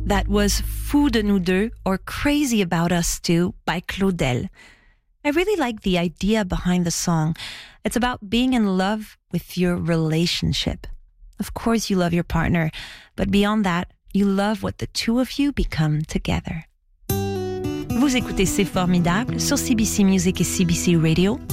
That was Fou de nous deux, or Crazy About Us Two by Claudel. I really like the idea behind the song. It's about being in love with your relationship. Of course you love your partner, but beyond that, you love what the two of you become together. Vous écoutez C'est formidable sur CBC Music et CBC Radio